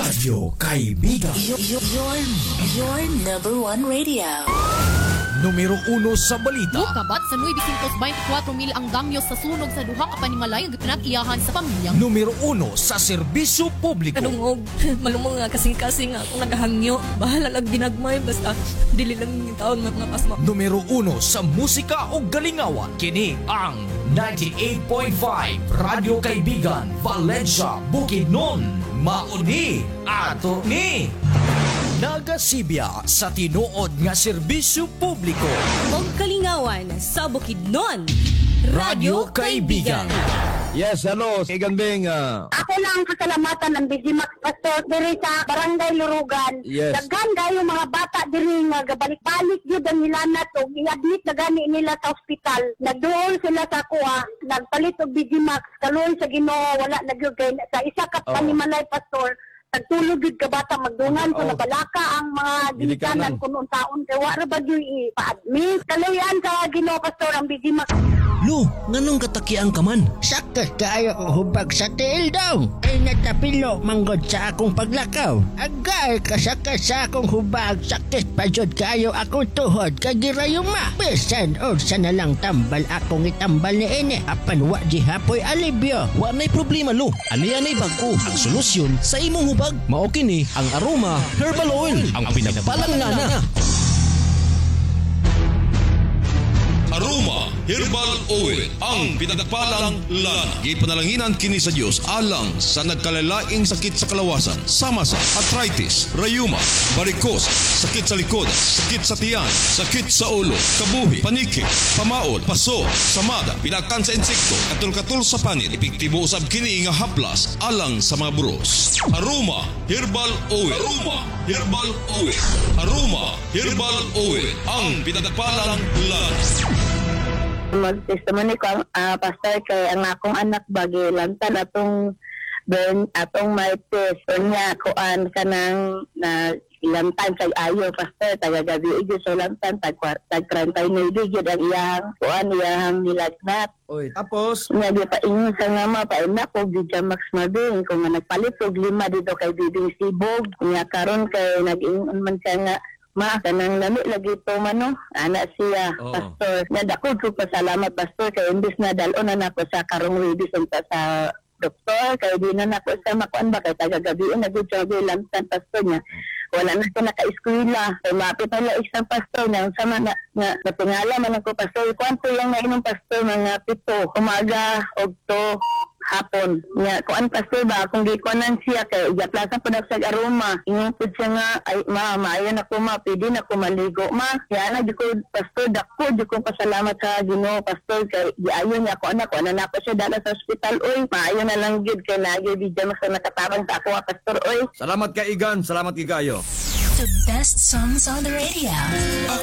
Radyo Kaibigan. Your number one radio. Numero 1 sa balita. Kabat sa 924,000 ang damyos sa sunog sa duha ka panimalay nga pinag-iyahan sa pamilyang. Numero 1 sa serbisyo publiko. Kanungog, malumong nga kasing-kasing nga kung nagahangyo. Bahala lang ginagmay, basta dili lang yung taon mga pasma. Numero 1 sa musika o galingawan. Kini ang 98.5 Radyo Kaibigan, Valencia, Bukidnon. Mauni ato ni nagasibya sa tinuod nga serbisyo publiko. Og kalingawan sa Bukidnon. Radyo Kaibigan. Yes, hello, Iganding. Ako lang kasalamatan ng Bizimax Pastor diri sa Barangay Lurugan. Yes. Daghan kayo mga bata diri nga gabalik-balik gyud ang nilanat og i-admit na gani nila sa ospital. Nagduol sila sa kuha, nagpalit og Bizimax, kaluoy sa Ginoo wala na gyud kay sa isa ka panimalay pastor. Nagtulog gyud ka bata magdungan so nabalaka ang mga ginikanan kun unsaon kay wala ba gyud i-admit. Kaluyan sa Ginoo pastor ang Bizimax. Lo, nganong katakian ka man? Sakit kaayo ko hubag sa tiil daw. Ay natapilo manggod sa akong paglakaw. Agay kasaka sa akong hubag. Sakit pa jud kaayo akong tuhod. Kagirayuma. Bisan o sa nalang tambal akong itambal ni ini. Apan wa di hapoy alibyo. Wa na'y problema lo. Ani-anay bag-o ang solusyon sa imong hubag. Mao kini ang Aroma Herbal Oil, ang pinagbalang ngana. Aroma Herbal Oil, ang pinagpalang lana. Ipanalanginan kini sa Dios alang sa nagkalalaing sakit sa kalawasan, sama sa arthritis, rayuma, varicose, sakit sa likod, sakit sa tiyan, sakit sa ulo, kabuhi, paniki, pamaol, paso, samada, pinakan sa insekto, katul-katul sa panit, epektibo usab kini nga haplas alang sa mga buros. Aroma Herbal Oil. Aroma Herbal Oil. Aroma Herbal Oil, ang pinagpalang lana. Mag-testimony ko pastor kay ang akong anak bagi lantan atong may test niya kuan kanang na lantan kay ayo pastor taga-gabi igyo so lantan tag 39 gyud ang iyang kuan iyang nilagnat. Oy, tapos Nga di pa ingon sa nga mapaina ko Bizimax Mabing kung nga nagpalit og 5 dito kay Bibing Sibog nga karon kay nag-ingon man siya nga ma, kanang lami lagi po mano, anak siya, pastor. Nadako ko pasalamat, pastor, kay imbis na dalon na ako sa karong ready sa doktor, kay di na ako sa makuan ba, kay taga-gabi, nag-job lantan, pastor niya. Wala na siya naka-eskwela. Kay mapit na isang pastor niya, sama na napingala man ako, pastor. Kwanto lang na inong pastor, mga 7, umaga, og 2, hapon. Nga, kuan pastor ba, kung di kuanan siya, kay iyaplasan po na sa Aroma. Ingon po siya nga, ay maayon ako pwede na ko maligo. Kaya na, di ko, pastor, dako, di ko pasalamat sa Ginoo, pastor, kay di ayon niya ako, anak, kuanan ako siya dala sa ospital, oy. Maayon na lang gid kay nagi, di dyan mas nakatabang sa ako, pastor, oy. salamat kay Igan, salamat kay kayo. The best songs on the radio.